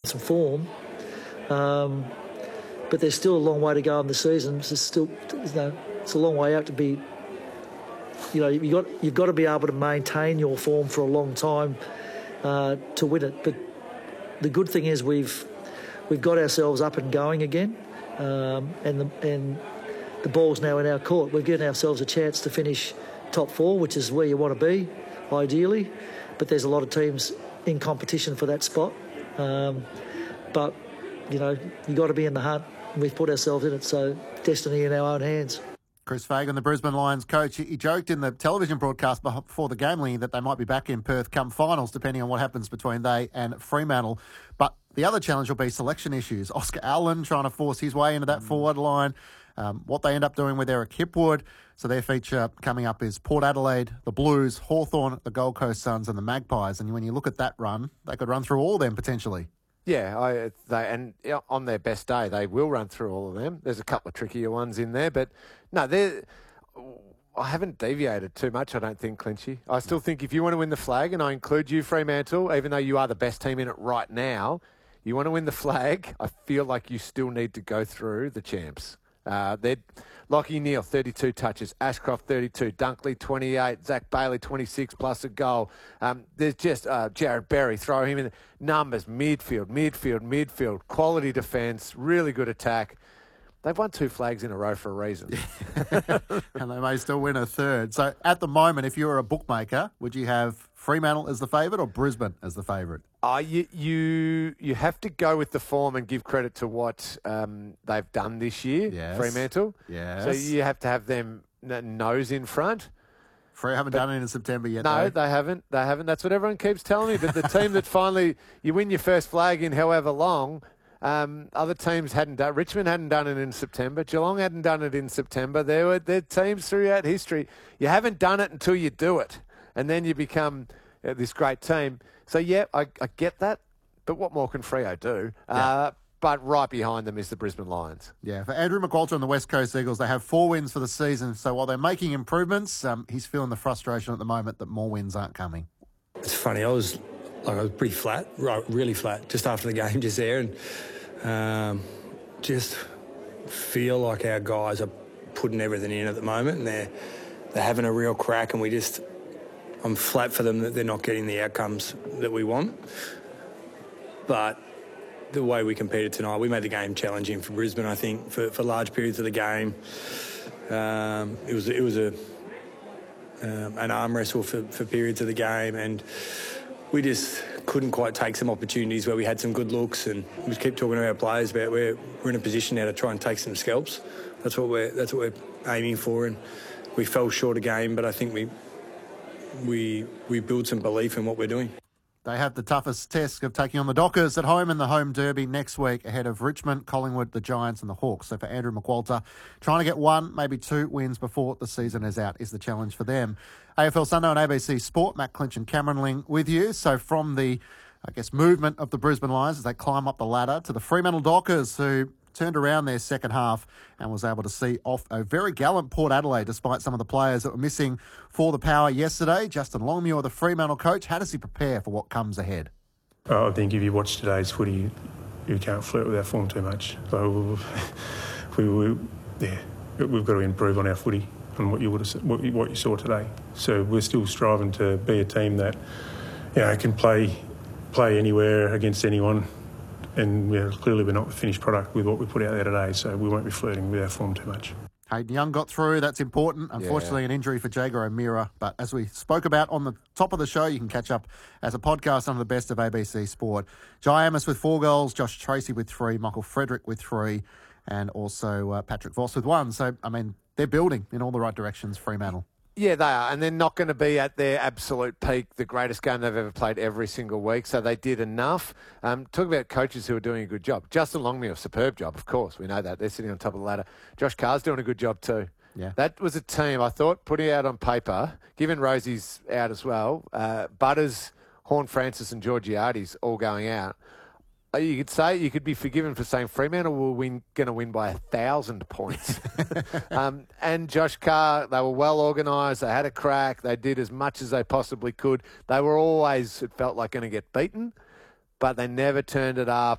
some form. But there's still a long way to go in the season. It's a long way out to be. You've got to be able to maintain your form for a long time to win it. But the good thing is we've got ourselves up and going again, and the ball's now in our court. We're giving ourselves a chance to finish top 4, which is where you want to be, ideally. But there's a lot of teams in competition for that spot. But you've got to be in the hunt. We've put ourselves in it, so destiny in our own hands. Chris Fagan, the Brisbane Lions coach, he joked in the television broadcast before the game, Lee, that they might be back in Perth come finals, depending on what happens between they and Fremantle. But the other challenge will be selection issues. Oscar Allen trying to force his way into that forward line. What they end up doing with Eric Hipwood. So their feature coming up is Port Adelaide, the Blues, Hawthorn, the Gold Coast Suns and the Magpies. And when you look at that run, they could run through all of them potentially. Yeah, on their best day, they will run through all of them. There's a couple of trickier ones in there, but no, I haven't deviated too much, I don't think, Clinchy. I still think if you want to win the flag, and I include you, Fremantle, even though you are the best team in it right now, you want to win the flag, I feel like you still need to go through the champs. They're Lachie Neale, 32 touches. Ashcroft, 32. Dunkley, 28. Zach Bailey, 26 plus a goal. There's just Jared Berry, throw him in. Numbers, midfield. Quality defence, really good attack. They've won 2 flags in a row for a reason. And they may still win a third. So at the moment, if you were a bookmaker, would you have Fremantle as the favourite or Brisbane as the favourite? You have to go with the form and give credit to what they've done this year, yes. Fremantle. Yes. So you have to have them nose in front. Free haven't done it in September yet, No, though. they haven't. That's what everyone keeps telling me. But the team that finally, you win your first flag in however long, other teams hadn't done. Richmond hadn't done it in September. Geelong hadn't done it in September. There teams throughout history. You haven't done it until you do it, and then you become this great team. So yeah, I get that. But what more can Freo do? Yeah. But right behind them is the Brisbane Lions. Yeah, for Andrew McQualter and the West Coast Eagles, they have 4 wins for the season. So while they're making improvements, he's feeling the frustration at the moment that more wins aren't coming. It's funny, I was pretty flat, really flat, just after the game, just there, and just feel like our guys are putting everything in at the moment, and they're having a real crack, and I'm flat for them that they're not getting the outcomes that we want. But the way we competed tonight, we made the game challenging for Brisbane, I think, for large periods of the game. It was an arm wrestle for periods of the game, and we just couldn't quite take some opportunities where we had some good looks, and we keep talking to our players about we're in a position now to try and take some scalps. That's what we're aiming for, and we fell short of game, but I think we build some belief in what we're doing. They have the toughest test of taking on the Dockers at home in the home derby next week ahead of Richmond, Collingwood, the Giants and the Hawks. So for Andrew McQualter, trying to get 1, maybe 2 wins before the season is out is the challenge for them. AFL Sunday on ABC Sport, Matt Clinch and Cameron Ling with you. So from the, movement of the Brisbane Lions as they climb up the ladder to the Fremantle Dockers, who turned around their second half and was able to see off a very gallant Port Adelaide despite some of the players that were missing for the Power yesterday. Justin Longmuir, the Fremantle coach, how does he prepare for what comes ahead? I think if you watch today's footy, you can't flirt with our form too much. So we've got to improve on our footy and what you saw today. So we're still striving to be a team that can play anywhere against anyone. And clearly we're not the finished product with what we put out there today, so we won't be flirting with our form too much. Hayden Young got through. That's important. Unfortunately, an injury for Jaeger O'Meara. But as we spoke about on the top of the show, you can catch up as a podcast on the best of ABC Sport. Jai Amos with 4 goals, Josh Tracy with 3, Michael Frederick with 3, and also Patrick Voss with 1. So, they're building in all the right directions, Fremantle. Yeah, they are, and they're not going to be at their absolute peak, the greatest game they've ever played every single week, so they did enough. Talk about coaches who are doing a good job. Justin Longmuir, superb job, of course. We know that. They're sitting on top of the ladder. Josh Carr's doing a good job too. Yeah. That was a team, I thought, putting out on paper, given Rosie's out as well, Butters, Horn Francis and Georgiades all going out. You could be forgiven for saying Fremantle going to win by 1,000 points. And Josh Carr, they were well organised. They had a crack. They did as much as they possibly could. They were always, it felt like, going to get beaten, but they never turned it up.